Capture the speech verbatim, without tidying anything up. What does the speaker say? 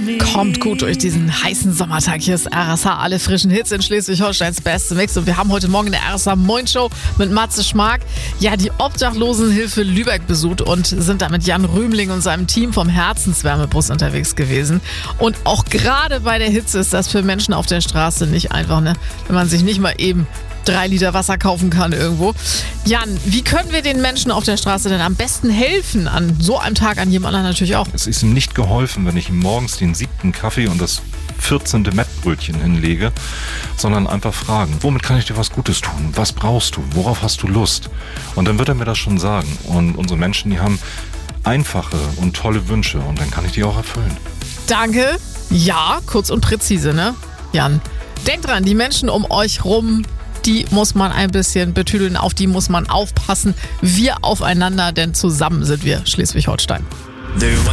Kommt gut durch diesen heißen Sommertag. Hier ist R S H, alle frischen Hits in Schleswig-Holsteins beste Mix. Und wir haben heute Morgen in der R S H Moin Show mit Matze Schmark ja die Obdachlosenhilfe Lübeck besucht und sind da mit Jan Rühmling und seinem Team vom Herzenswärmebus unterwegs gewesen. Und auch gerade bei der Hitze ist das für Menschen auf der Straße nicht einfach, ne? Wenn man sich nicht mal eben drei Liter Wasser kaufen kann irgendwo. Jan, wie können wir den Menschen auf der Straße denn am besten helfen? An so einem Tag, an jedem anderen natürlich auch. Es ist ihm nicht geholfen, wenn ich ihm morgens den siebten Kaffee und das vierzehnte Mettbrötchen hinlege, sondern einfach fragen, womit kann ich dir was Gutes tun? Was brauchst du? Worauf hast du Lust? Und dann wird er mir das schon sagen. Und unsere Menschen, die haben einfache und tolle Wünsche und dann kann ich die auch erfüllen. Danke. Ja, kurz und präzise, ne? Jan, denkt dran, die Menschen um euch rum, die muss man ein bisschen betüdeln, auf die muss man aufpassen. Wir aufeinander, denn zusammen sind wir Schleswig-Holstein.